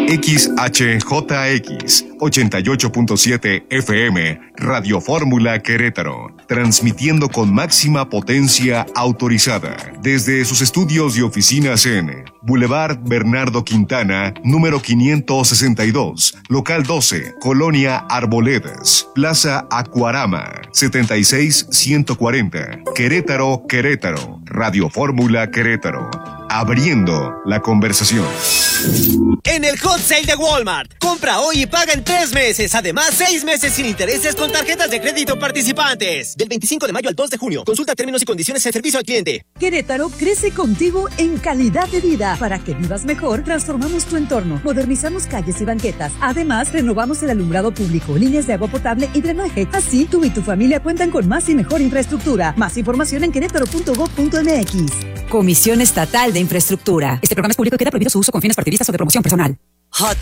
XHJX 88.7 FM, Radio Fórmula Querétaro, transmitiendo con máxima potencia autorizada desde sus estudios y oficinas en Boulevard Bernardo Quintana, número 562, local 12, Colonia Arboledas, Plaza Acuarama, 76140, Querétaro, Querétaro, Radio Fórmula Querétaro, abriendo la conversación. En el Hot Sale de Walmart, compra hoy y paga en 3 meses, además 6 meses sin intereses con tarjetas de crédito participantes. Del 25 de mayo al 2 de junio, consulta términos y condiciones en servicio al cliente. Querétaro crece contigo en calidad de vida. Para que vivas mejor, transformamos tu entorno, modernizamos calles y banquetas. Además, renovamos el alumbrado público, líneas de agua potable y drenaje. Así, tú y tu familia cuentan con más y mejor infraestructura. Más información en querétaro.gov.mx. Comisión Estatal de Infraestructura. Este programa es público y queda prohibido su uso con fines partidistas o de promoción personal.